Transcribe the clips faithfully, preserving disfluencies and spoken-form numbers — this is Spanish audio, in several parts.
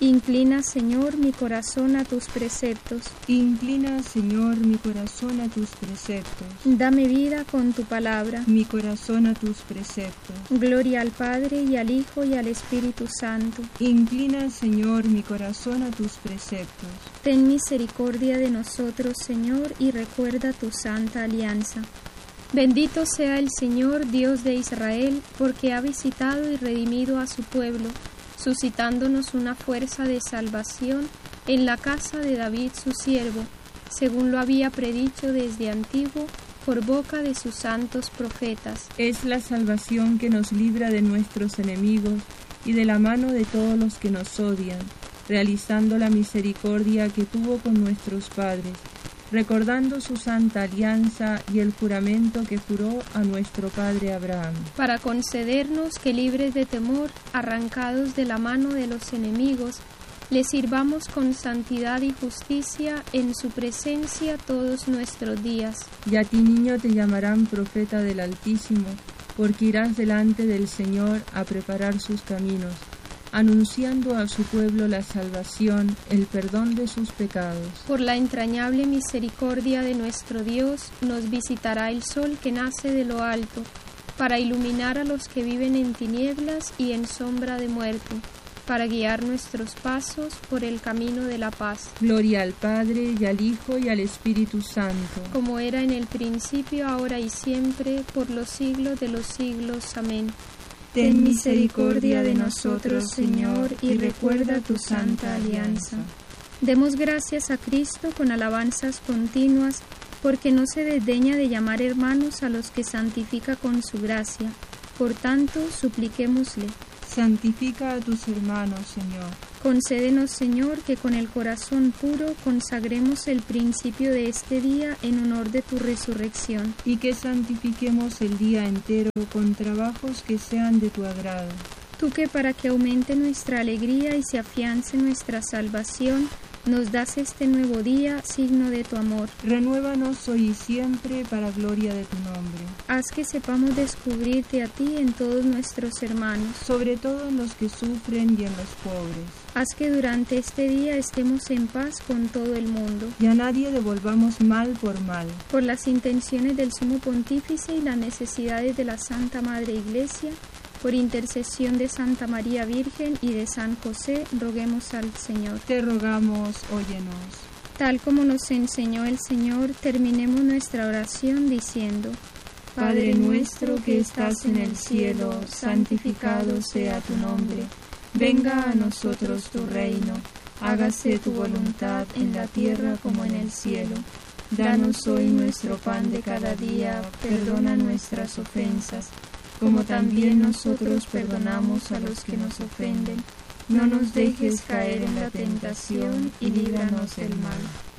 Inclina, Señor, mi corazón a tus preceptos. Inclina, Señor, mi corazón a tus preceptos. Dame vida con tu palabra. Mi corazón a tus preceptos. Gloria al Padre, y al Hijo, y al Espíritu Santo. Inclina, Señor, mi corazón a tus preceptos. Ten misericordia de nosotros, Señor, y recuerda tu santa alianza. Bendito sea el Señor, Dios de Israel, porque ha visitado y redimido a su pueblo, suscitándonos una fuerza de salvación en la casa de David su siervo, según lo había predicho desde antiguo por boca de sus santos profetas. Es la salvación que nos libra de nuestros enemigos y de la mano de todos los que nos odian, realizando la misericordia que tuvo con nuestros padres, recordando su santa alianza y el juramento que juró a nuestro padre Abraham, para concedernos que, libres de temor, arrancados de la mano de los enemigos, le sirvamos con santidad y justicia en su presencia todos nuestros días. Y a ti, niño, te llamarán profeta del Altísimo, porque irás delante del Señor a preparar sus caminos, anunciando a su pueblo la salvación, el perdón de sus pecados. Por la entrañable misericordia de nuestro Dios, nos visitará el sol que nace de lo alto, para iluminar a los que viven en tinieblas y en sombra de muerte, para guiar nuestros pasos por el camino de la paz. Gloria al Padre, y al Hijo, y al Espíritu Santo. Como era en el principio, ahora y siempre, por los siglos de los siglos. Amén. Ten misericordia de nosotros, Señor, y recuerda tu santa alianza. Demos gracias a Cristo con alabanzas continuas, porque no se desdeña de llamar hermanos a los que santifica con su gracia. Por tanto, supliquémosle. Santifica a tus hermanos, Señor. Concédenos, Señor, que con el corazón puro consagremos el principio de este día en honor de tu resurrección. Y que santifiquemos el día entero con trabajos que sean de tu agrado. Tú que para que aumente nuestra alegría y se afiance nuestra salvación, nos das este nuevo día, signo de tu amor. Renuévanos hoy y siempre para gloria de tu nombre. Haz que sepamos descubrirte a ti en todos nuestros hermanos, sobre todo en los que sufren y en los pobres. Haz que durante este día estemos en paz con todo el mundo. Y a nadie devolvamos mal por mal. Por las intenciones del Sumo Pontífice y las necesidades de la Santa Madre Iglesia, por intercesión de Santa María Virgen y de San José, roguemos al Señor. Te rogamos, óyenos. Tal como nos enseñó el Señor, terminemos nuestra oración diciendo: Padre nuestro que estás en el cielo, santificado sea tu nombre. Venga a nosotros tu reino. Hágase tu voluntad en la tierra como en el cielo. Danos hoy nuestro pan de cada día. Perdona nuestras ofensas, como también nosotros perdonamos a los que nos ofenden. No nos dejes caer en la tentación y líbranos del mal.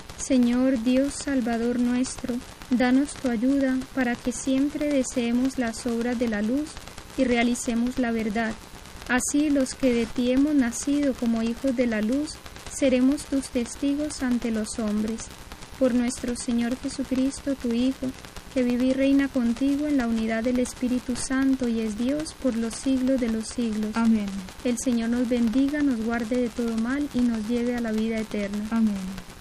Señor Dios Salvador nuestro, danos tu ayuda para que siempre deseemos las obras de la luz y realicemos la verdad. Así los que de ti hemos nacido como hijos de la luz, seremos tus testigos ante los hombres. Por nuestro Señor Jesucristo, tu Hijo, que vive y reina contigo en la unidad del Espíritu Santo y es Dios por los siglos de los siglos. Amén. El Señor nos bendiga, nos guarde de todo mal y nos lleve a la vida eterna. Amén.